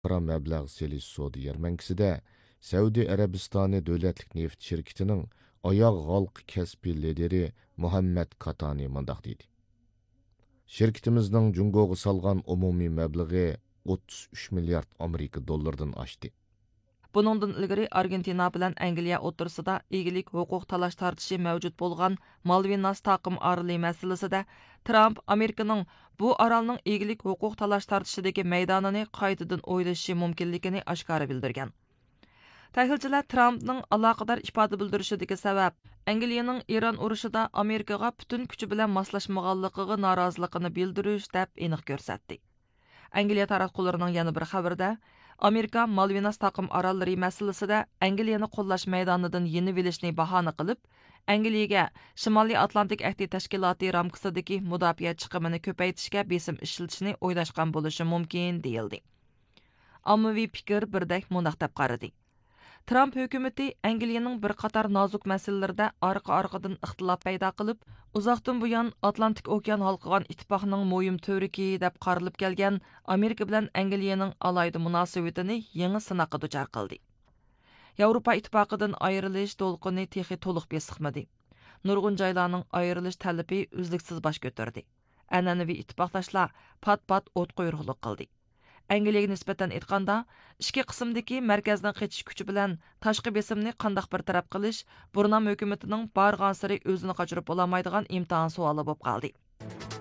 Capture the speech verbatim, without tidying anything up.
xalqaro mablag' selish savdo yarmankasida Saudiya Arabistoni davlatlik neft shirkitining oyoq g'olqi kasbiy lideri Muhammad Katani mundoq dedi. Şirketimizning Jungoga salgan umumiy mablag'i o'ttiz uch milliard Amerika dollaridan oshdi. Buningdan ilgari Argentina bilan Angliya o'rtasida egilik huquq talash tartishi mavjud bo'lgan Malvinas taqim oroli masalasida Trump Amerikaning bu orolning egilik huquq talash tartishidagi maydonini qaytadan o'ylashi mumkinligini oshkora bildirgan. Tahlilchilar Trumpning aloqador ifoda bildirishidagi sabab Angliyaning Eron urushida Amerikaga butun kuchi bilan moslashmaganligiga noroziligini bildirish deb aniq ko'rsatdi. Angliya taratqullarining yana bir xabarida Amerika Malvinas taqim orollari masalasida Angliyani qo'llash maydonidan yenib olishni bahona qilib, Angliyaga Shimoliy Atlantik ahdi tashkiloti ramkasidagi mudofaa chiqimini ko'paytirishga besim ishlatishni o'ylashgan bo'lishi mumkin deyildi. Ommaviy fikr birdek mundaq deb qaradi. Trump hukumati Angliyaning bir qator nozik masalalarda orqa-orqadan ixtilof paydo qilib, uzoqdan buyon Atlantik okean halqigan ittifoqning mo'yim to'riki deb qaralib kelgan Amerika bilan Angliyaning alayda munosabatini yangi sinoqqa duchor qildi. Yevropa ittifoqidan ayrilish to'lqini texi to'liq besiqmadi. Nurg'un joylarning ayrilish talabi uzluksiz bosh ko'tardi. An'anaviy ittifoqdoshlar pat-pat o't qo'yruqlik qildi. Angliyaga nisbatan aytganda, ikki qismdagi markazdan qechish kuchi bilan tashqi besimni qandaq bir taraf qilish Burnam hukumatining barg'ansiri o'zini qochirib olamaydigan imtihon savoli bo'lib qoldi.